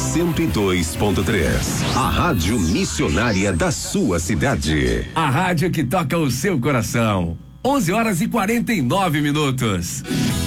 102.3. A rádio missionária da sua cidade. A rádio que toca o seu coração. 11 horas e 49 minutos.